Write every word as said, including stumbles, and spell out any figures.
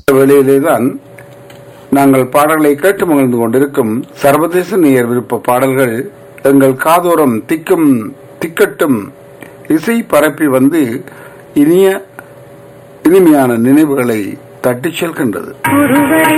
வேளையிலேதான் நாங்கள் பாடல்களை கேட்டு மகிழ்ந்து கொண்டிருக்கும் சர்வதேச நேயர் விருப்ப பாடல்கள் எங்கள் காதோரம் திக்கும் திக்கட்டும் இசை பரப்பி வந்து இனிய இனிமையான நினைவுகளை தட்டிச் செல்கின்றது.